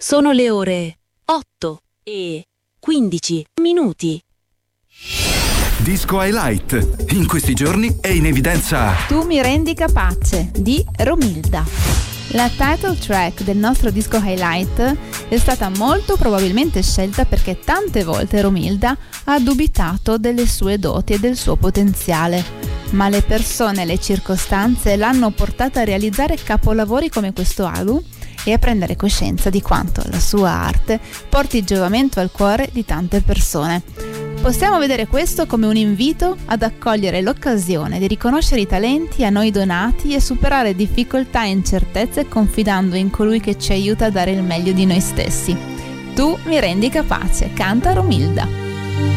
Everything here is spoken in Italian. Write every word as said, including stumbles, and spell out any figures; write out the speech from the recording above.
Sono le ore otto e quindici minuti. Disco Highlight. In questi giorni è in evidenza Tu mi rendi capace di Romilda. La title track del nostro disco Highlight è stata molto probabilmente scelta perché tante volte Romilda ha dubitato delle sue doti e del suo potenziale, ma le persone e le circostanze l'hanno portata a realizzare capolavori come questo album e a prendere coscienza di quanto la sua arte porti giovamento al cuore di tante persone. Possiamo vedere questo come un invito ad accogliere l'occasione di riconoscere i talenti a noi donati e superare difficoltà e incertezze confidando in colui che ci aiuta a dare il meglio di noi stessi. Tu mi rendi capace, canta Romilda.